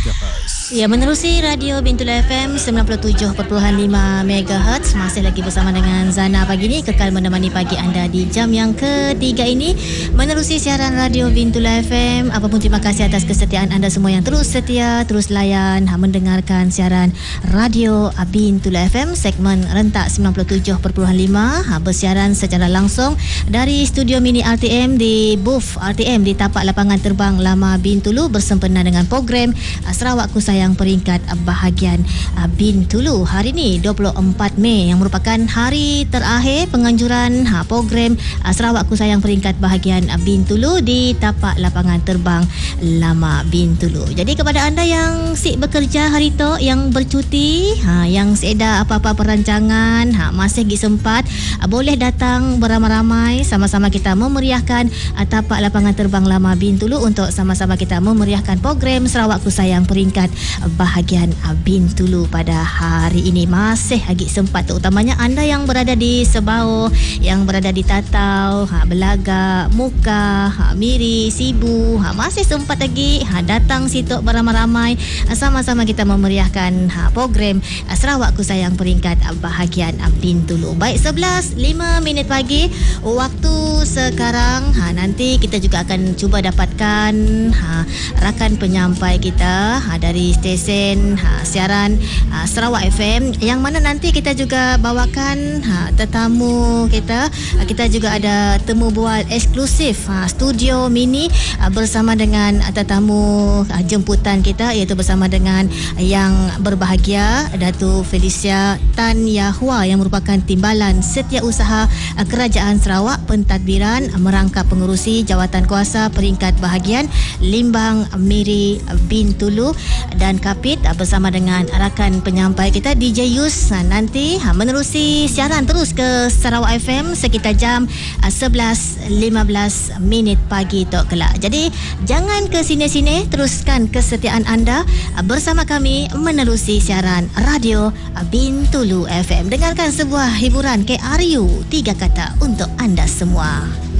MHz. Ya, menerusi Radio Bintul FM 97.5 MHz. Masih lagi bersama dengan Zana pagi ini, kekal menemani pagi anda di jam yang ketiga ini. Menerusi siaran Radio Bintul FM. Apapun, terima kasih atas kesetiaan anda semua yang terus setia, terus layan mendengarkan siaran Radio Bintul FM segmen rentak 97.5, bersiaran secara langsung dari studio mini RTM di booth RTM di tapak lapangan terbang Lama Bintulu, bersempena dengan program Sarawakku Sayang peringkat bahagian Bintulu. Hari ini 24 Mei yang merupakan hari terakhir penganjuran program Sarawakku Sayang peringkat bahagian Bintulu di tapak lapangan terbang Lama Bintulu. Jadi kepada anda yang sik bekerja hari tu, yang bercuti, yang seeda apa-apa perancangan, masih lagi sempat, boleh datang beramai-ramai, sama-sama kita memeriahkan tapak lapangan terbang Lama Bintulu untuk sama-sama kita memeriahkan program Sarawakku Sayang peringkat bahagian Bintulu pada hari ini. Masih lagi sempat, terutamanya anda yang berada di Sebau, yang berada di Tatau, Belaga, Muka, Miri, Sibu, masih sempat lagi datang situ beramai-ramai, sama-sama kita memeriahkan program Sarawakku Sayang peringkat bahagian Bintulu. Baik, 11:05 pagi waktu sekarang. Nanti kita juga akan cuba dapatkan rakan penyampai kita dari stesen siaran Sarawak FM, yang mana nanti kita juga bawakan tetamu kita. Kita juga ada temu bual eksklusif studio mini bersama dengan tetamu jemputan kita, iaitu bersama dengan yang berbahagia Datuk Felicia Tan Yahua, yang merupakan Timbalan Setiausaha Kerajaan Sarawak Pentadbiran Merangkap Pengurusi Jawatan Kuasa Peringkat Bahagian Limbang Miri Bintulu, dan Kapit bersama dengan rakan penyampai kita DJ Yus. Nanti menerusi siaran terus ke Sarawak FM sekitar jam 11:15 pagi tu kelak. Jadi jangan ke sini-sini, teruskan kesetiaan anda bersama kami menerusi siaran Radio Bintulu FM. Dengarkan sebuah hiburan KRU 3 kata untuk anda semua.